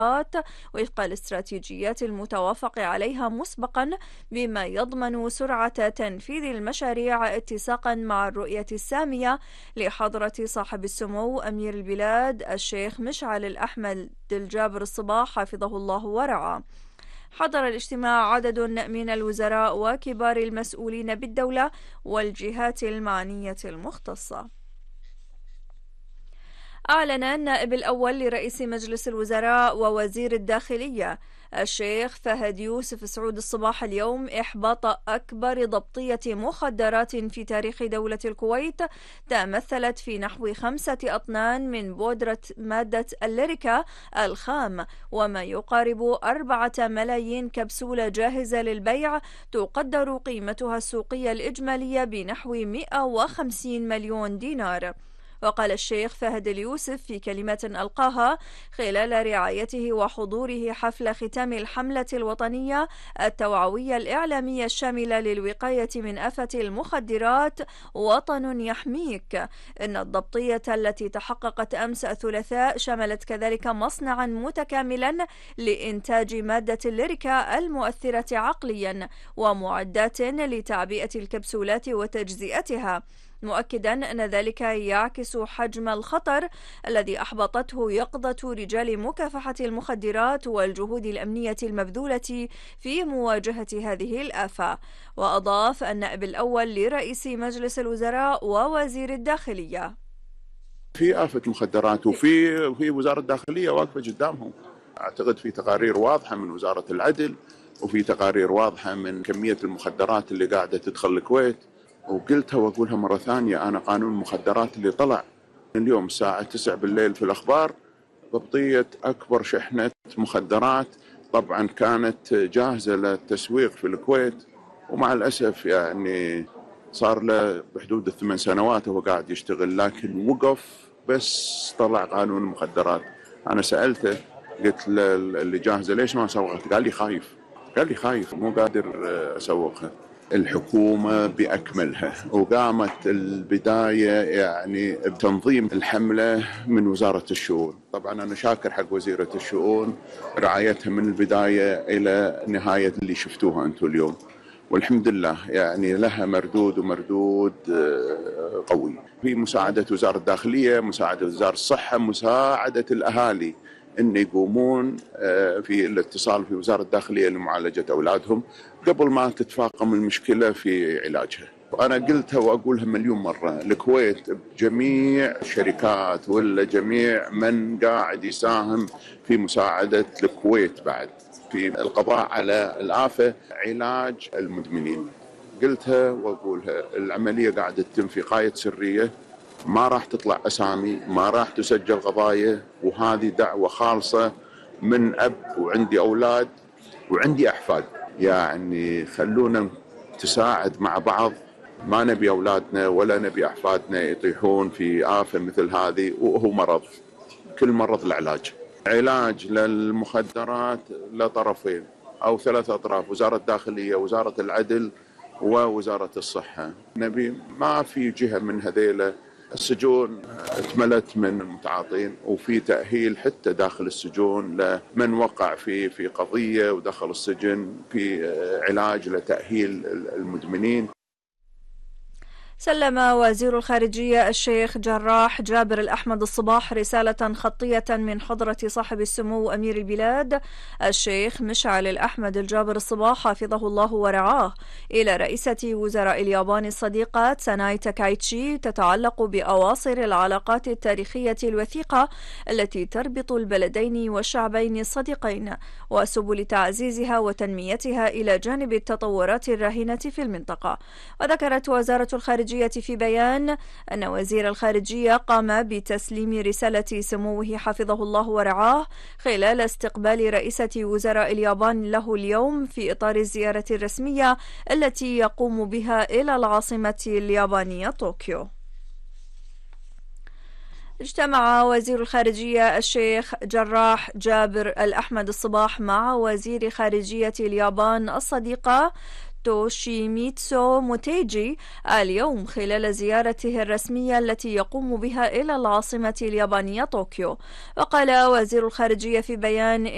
وفق الاستراتيجيات المتوافق عليها مسبقا، بما يضمن سرعة تنفيذ المشاريع اتساقا مع الرؤية السامية لحضرة صاحب السمو أمير البلاد الشيخ مشعل الأحمد الجابر الصباح حفظه الله ورعاه. حضر الاجتماع عدد من الوزراء وكبار المسؤولين بالدولة والجهات المعنية المختصة. أعلن النائب الأول لرئيس مجلس الوزراء ووزير الداخلية الشيخ فهد يوسف سعود الصباح اليوم إحباط أكبر ضبطية مخدرات في تاريخ دولة الكويت، تمثلت في نحو 5 أطنان من بودرة مادة الليريكا الخام، وما يقارب 4 ملايين كبسولة جاهزة للبيع، تقدر قيمتها السوقية الإجمالية بنحو 150 مليون دينار. وقال الشيخ فهد اليوسف في كلمة ألقاها خلال رعايته وحضوره حفل ختام الحملة الوطنية التوعوية الإعلامية الشاملة للوقاية من آفة المخدرات وطن يحميك، إن الضبطية التي تحققت أمس الثلاثاء شملت كذلك مصنعا متكاملا لإنتاج مادة الليريكا المؤثرة عقليا ومعدات لتعبئة الكبسولات وتجزئتها، مؤكدا أن ذلك يعكس حجم الخطر الذي أحبطته يقظة رجال مكافحة المخدرات والجهود الأمنية المبذولة في مواجهة هذه الآفة. وأضاف النائب الأول لرئيس مجلس الوزراء ووزير الداخلية: في آفة مخدرات وفي وزارة الداخلية واقفة قدامهم. أعتقد في تقارير واضحة من وزارة العدل، وفي تقارير واضحة من كمية المخدرات اللي قاعدة تدخل الكويت. وقلتها وأقولها مرة ثانية، أنا قانون المخدرات اللي طلع اليوم الساعة 9 بالليل في الأخبار ضبطية أكبر شحنة مخدرات، طبعا كانت جاهزة للتسويق في الكويت، ومع الأسف يعني صار له بحدود 8 سنوات وهو قاعد يشتغل، لكن وقف بس طلع قانون المخدرات. أنا سألته قلت له اللي جاهزة ليش ما سوقت؟ قال لي خايف مو قادر أسوقها. الحكومة بأكملها، وقامت البداية يعني بتنظيم الحملة من وزارة الشؤون. طبعا أنا شاكر حق وزيرة الشؤون رعايتها من البداية إلى نهاية اللي شفتوها أنتم اليوم، والحمد لله يعني لها مردود قوي، في مساعدة وزارة الداخلية، مساعدة وزارة الصحة، مساعدة الأهالي أن يقومون في الاتصال في وزارة الداخلية لمعالجة أولادهم قبل ما تتفاقم المشكلة في علاجها. وأنا قلتها وأقولها مليون مرة، الكويت بجميع الشركات ولا جميع من قاعد يساهم في مساعدة الكويت بعد في القضاء على الآفة علاج المدمنين. قلتها وأقولها، العملية قاعدة تتم في قاية سرية، ما راح تطلع أسامي، ما راح تسجل قضايا، وهذه دعوة خالصة من أب وعندي أولاد وعندي أحفاد. يعني خلونا نتساعد مع بعض، ما نبي أولادنا ولا نبي أحفادنا يطيحون في آفة مثل هذه، وهو مرض، كل مرض العلاج. علاج للمخدرات لطرفين أو 3 أطراف، وزارة الداخلية، وزارة العدل، ووزارة الصحة. نبي ما في جهة من هذيلا. السجون اتملت من المتعاطين، وفي تأهيل حتى داخل السجون لمن وقع في قضية ودخل السجن، في علاج لتأهيل المدمنين. سلم وزير الخارجية الشيخ جراح جابر الأحمد الصباح رسالة خطية من حضرة صاحب السمو أمير البلاد الشيخ مشعل الأحمد الجابر الصباح حفظه الله ورعاه إلى رئيسة وزراء اليابان الصديقة تساناي تاكايتشي، تتعلق بأواصر العلاقات التاريخية الوثيقة التي تربط البلدين والشعبين الصديقين وسبل تعزيزها وتنميتها إلى جانب التطورات الراهنة في المنطقة. وذكرت وزارة الخارجية في بيان أن وزير الخارجية قام بتسليم رسالة سموه حفظه الله ورعاه خلال استقبال رئيسة وزراء اليابان له اليوم في إطار الزيارة الرسمية التي يقوم بها إلى العاصمة اليابانية طوكيو. اجتمع وزير الخارجية الشيخ جراح جابر الأحمد الصباح مع وزير خارجية اليابان الصديقة توشيميتسو موتيجي اليوم خلال زيارته الرسمية التي يقوم بها إلى العاصمة اليابانية طوكيو. وقال وزير الخارجية في بيان